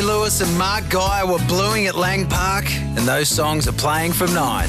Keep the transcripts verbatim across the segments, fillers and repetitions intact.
Lewis and Mark Guy were bluing at Lang Park, and those songs are playing from nine.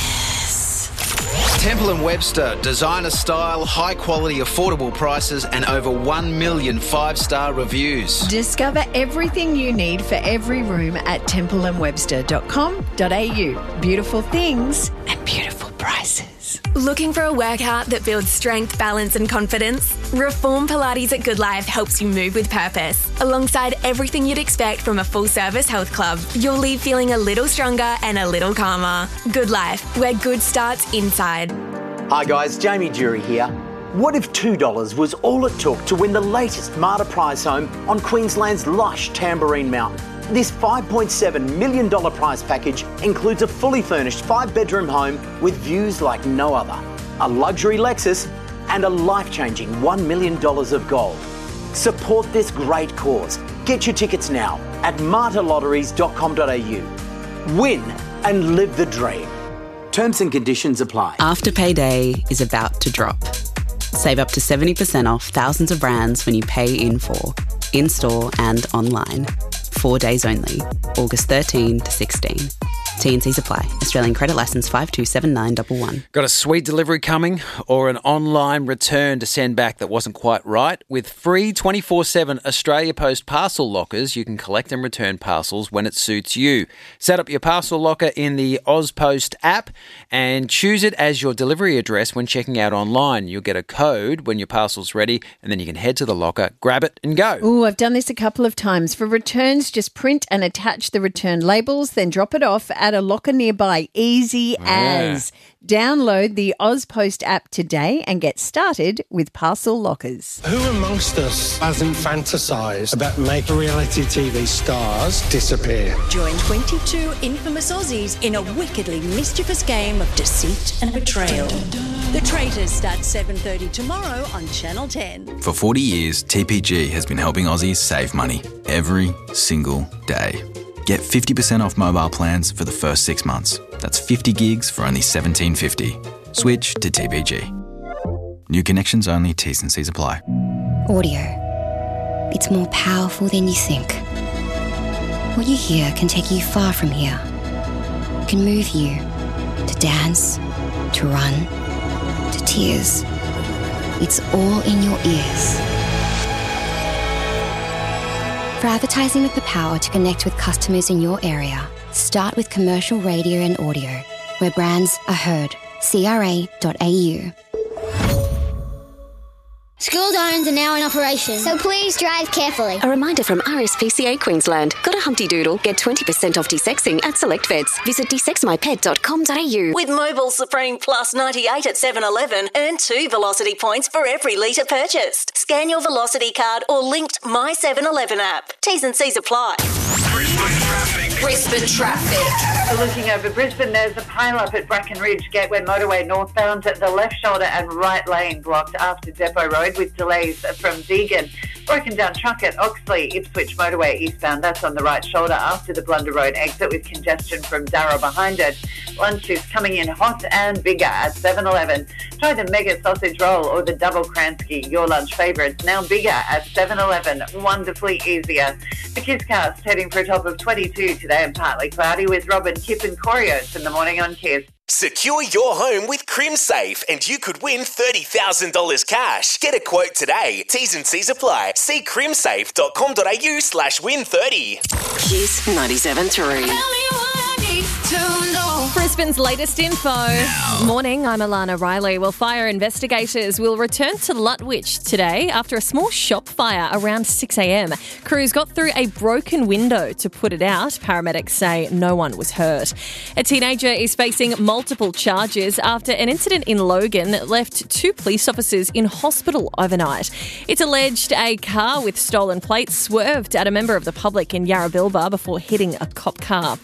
Temple and Webster, designer style, high quality, affordable prices and over one million five-star reviews. Discover everything you need for every room at temple and webster dot com dot a u. Beautiful things and beautiful prices. Looking for a workout that builds strength, balance and confidence? Reform Pilates at Good Life helps you move with purpose. Alongside everything you'd expect from a full-service health club, you'll leave feeling a little stronger and a little calmer. Good Life, where good starts inside. Hi guys, Jamie Jury here. What if two dollars was all it took to win the latest Marta prize home on Queensland's lush Tamborine Mountain? This five point seven million dollars prize package includes a fully furnished five-bedroom home with views like no other, a luxury Lexus and a life-changing one million dollars of gold. Support this great cause. Get your tickets now at marta lotteries dot com dot a u. Win and live the dream. Terms and conditions apply. Afterpay Day is about to drop. Save up to seventy percent off thousands of brands when you pay in full, in-store and online. Four days only, August thirteenth to sixteenth. T and Cs apply. Australian credit licence five two seven nine one one. Got a sweet delivery coming or an online return to send back that wasn't quite right? With free twenty-four seven Australia Post parcel lockers, you can collect and return parcels when it suits you. Set up your parcel locker in the AusPost app and choose it as your delivery address when checking out online. You'll get a code when your parcel's ready and then you can head to the locker, grab it and go. Ooh, I've done this a couple of times. For returns, just print and attach the return labels, then drop it off at a locker nearby. Easy Yeah. as. Download the AusPost app today and get started with parcel lockers. Who amongst us hasn't fantasised about making reality T V stars disappear? Join twenty-two infamous Aussies in a wickedly mischievous game of deceit and betrayal. The Traitors starts seven thirty tomorrow on Channel ten. For forty years, T P G has been helping Aussies save money every single day. Get fifty percent off mobile plans for the first six months. That's fifty gigs for only seventeen fifty. Switch to T P G. New connections only, T's and C's apply. Audio. It's more powerful than you think. What you hear can take you far from here. It can move you to dance, to run, to tears. It's all in your ears. For advertising with the power to connect with customers in your area, start with commercial radio and audio, where brands are heard. C R A dot A U. School zones are now in operation, so please drive carefully. A reminder from R S P C A Queensland. Got a Humpty Doodle? Get twenty percent off desexing at select vets. Visit de sex my pet dot com dot a u. With Mobile Supreme Plus ninety-eight at seven eleven, earn two Velocity points for every litre purchased. Scan your Velocity card or linked My seven eleven app. T's and C's apply. Brisbane traffic. Looking over Brisbane, there's a pile-up at Bracken Ridge Gateway Motorway northbound. The left shoulder and right lane blocked after Depot Road with delays from Deagon. Broken down truck at Oxley, Ipswich Motorway eastbound. That's on the right shoulder after the Blunder Road exit with congestion from Darra behind it. Lunch is coming in hot and bigger at seven eleven. Try the Mega Sausage Roll or the Double Kransky, your lunch favourites, now bigger at seven eleven. Wonderfully easier. The Kisscast heading for a top of twenty-two today and partly cloudy with Robin, Kip and Corios in the morning on Kiss. Secure your home with CrimSafe and you could win thirty thousand dollars cash. Get a quote today. T's and C's apply. See crimsafe dot com dot a u slash win thirty. Kiss ninety-seven three. Brisbane's latest info. Now. Morning, I'm Alana Riley. Well, fire investigators will return to Lutwyche today after a small shop fire around six a.m. Crews got through a broken window to put it out. Paramedics say no one was hurt. A teenager is facing multiple charges after an incident in Logan that left two police officers in hospital overnight. It's alleged a car with stolen plates swerved at a member of the public in Yarrabilba before hitting a cop car.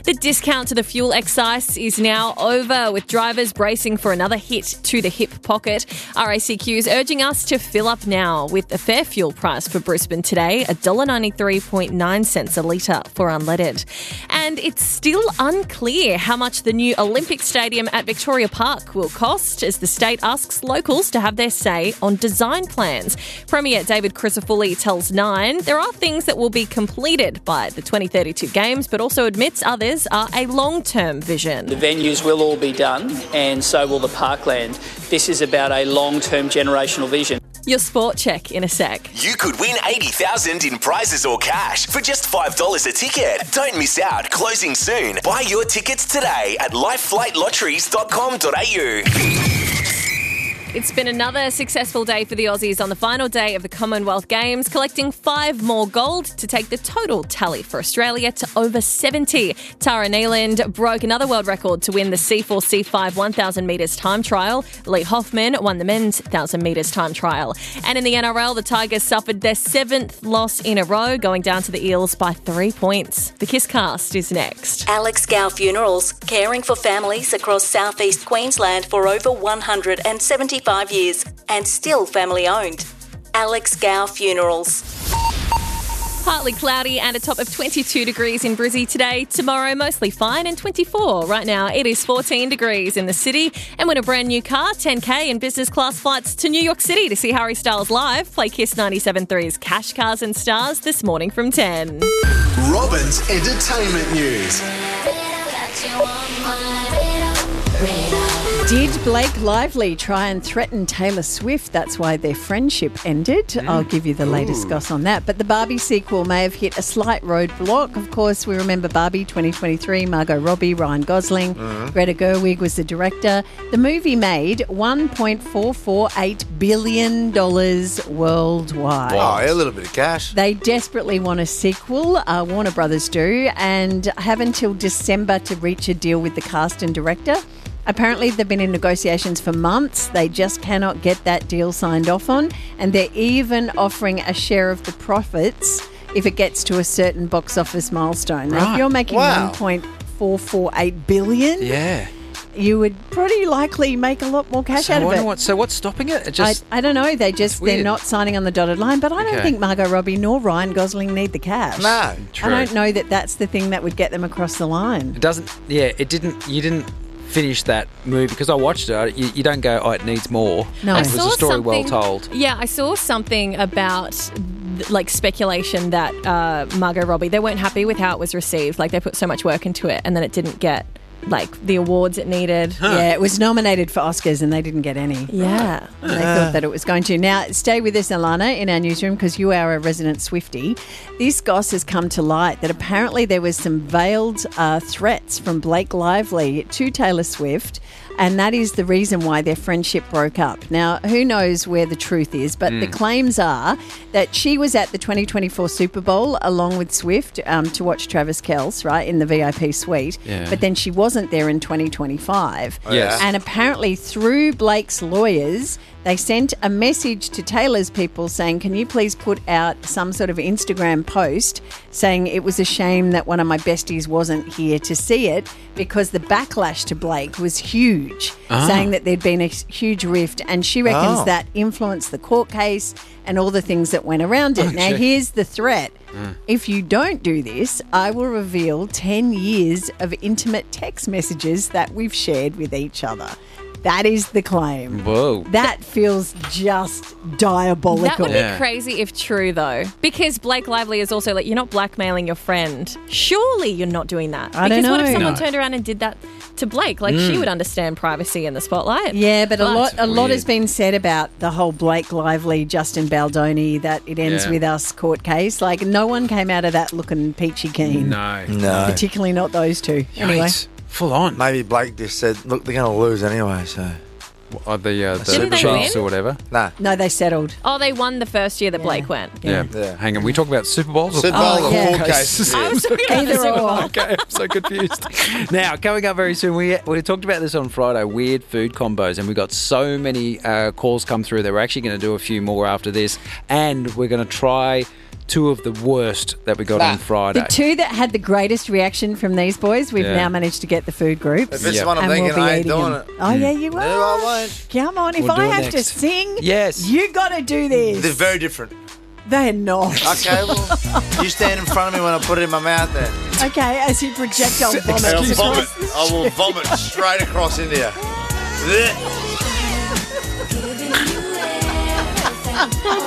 The discount to the fuel excise is now over, with drivers bracing for another hit to the hip pocket. R A C Q is urging us to fill up now, with a fair fuel price for Brisbane today, one dollar ninety-three point nine cents a litre for unleaded. And it's still unclear how much the new Olympic Stadium at Victoria Park will cost, as the state asks locals to have their say on design plans. Premier David Crisafulli tells Nine there are things that will be completed by the twenty thirty-two Games, but also admits others are a long-term vision. The venues will all be done, and so will the parkland. This is about a long-term generational vision. Your sport check in a sec. You could win eighty thousand dollars in prizes or cash for just five dollars a ticket. Don't miss out. Closing soon. Buy your tickets today at life flight lotteries dot com dot a u. It's been another successful day for the Aussies on the final day of the Commonwealth Games, collecting five more gold to take the total tally for Australia to over seventy. Tara Neeland broke another world record to win the C four C five one thousand metres time trial. Lee Hoffman won the men's one thousand metres time trial. And in the N R L, the Tigers suffered their seventh loss in a row, going down to the Eels by three points. The Kiss Cast is next. Alex Gow Funerals, caring for families across southeast Queensland for over one hundred seventy-five years and still family owned. Alex Gow Funerals. Partly cloudy and a top of twenty-two degrees in Brizzy today. Tomorrow, mostly fine and twenty-four. Right now, it is fourteen degrees in the city. And win a brand new car, ten K and business class flights to New York City to see Harry Styles live. Play Kiss ninety-seven point three's Cash, Cars and Stars this morning from ten. Robin's Entertainment News. Did Blake Lively try and threaten Taylor Swift? That's why their friendship ended. Mm. I'll give you the latest goss on that. But the Barbie sequel may have hit a slight roadblock. Of course, we remember Barbie twenty twenty-three, Margot Robbie, Ryan Gosling, mm. Greta Gerwig was the director. The movie made one point four four eight billion dollars worldwide. Wow, a little bit of cash. They desperately want a sequel, uh, Warner Brothers do, and have until December to reach a deal with the cast and director. Apparently, they've been in negotiations for months. They just cannot get that deal signed off on. And they're even offering a share of the profits if it gets to a certain box office milestone. Now, Right. if you're making Wow. one point four four eight billion dollars, Yeah. you would pretty likely make a lot more cash So out I of wonder it. What, so what's stopping it? It just I, I don't know. They just they're weird. not signing on the dotted line. But I don't Okay. think Margot Robbie nor Ryan Gosling need the cash. No, true. I don't know that that's the thing that would get them across the line. It doesn't. Yeah, it didn't. You didn't finish that movie because I watched it. You, you don't go, oh, it needs more. No. It I was saw a story well something- told. Yeah, I saw something about th- like speculation that uh, Margot Robbie, they weren't happy with how it was received. Like they put so much work into it and then it didn't get like the awards it needed. Yeah, it was nominated for Oscars and they didn't get any. Yeah. They thought that it was going to. Now, stay with us, Alana, in our newsroom because you are a resident Swiftie. This goss has come to light that apparently there was some veiled uh, threats from Blake Lively to Taylor Swift, and that is the reason why their friendship broke up. Now, who knows where the truth is, but Mm. the claims are that she was at the twenty twenty-four Super Bowl along with Swift um, to watch Travis Kelce, right, in the V I P suite, Yeah. but then she wasn't there in twenty twenty-five. Yes. And apparently through Blake's lawyers, they sent a message to Taylor's people saying, can you please put out some sort of Instagram post saying it was a shame that one of my besties wasn't here to see it because the backlash to Blake was huge, Ah. saying that there'd been a huge rift, and she reckons Oh. that influenced the court case and all the things that went around it. Oh, now, gee. here's the threat. Mm. If you don't do this, I will reveal ten years of intimate text messages that we've shared with each other. That is the claim. Whoa. That feels just diabolical. That would be crazy if true, though, because Blake Lively is also like, you're not blackmailing your friend. Surely you're not doing that. I don't because what if know. someone No. turned around and did that to Blake? Like, Mm. she would understand privacy in the spotlight. Yeah, but a lot a lot has been. been said about the whole Blake Lively, Justin Baldoni, that it ends Yeah. with us court case. Like, no one came out of that looking peachy keen. No. No. Particularly not those two. Anyway. Full on. Maybe Blake just said, look, they're going to lose anyway, so. Uh, the uh, the Didn't they Chiefs win? or whatever. Nah. No, they settled. Oh, they won the first year that Blake went. Yeah. Hang on. We talk about Super Bowls or Super court Bowl or yeah. court cases. I was talking about the Either Super or. Bowl. Okay, I'm so confused. Now, coming up very soon, we we talked about this on Friday, weird food combos, and we got so many uh, calls come through that we're actually going to do a few more after this, and we're going to try two of the worst that we got Nah. on Friday. The two that had the greatest reaction from these boys, we've Yeah. now managed to get the food groups. If this is Yep. one I'm and thinking, we'll be I ain't eating doing them. it. Oh, yeah, you will. No, I won't. Come on, if We'll do I it have to next. sing, Yes. you got to do They're this. very different. They're not. Okay, well, you stand in front of me when I put it in my mouth there. Okay, as you projectile vomit. And I'll across vomit. the I will vomit straight across into you. Blech.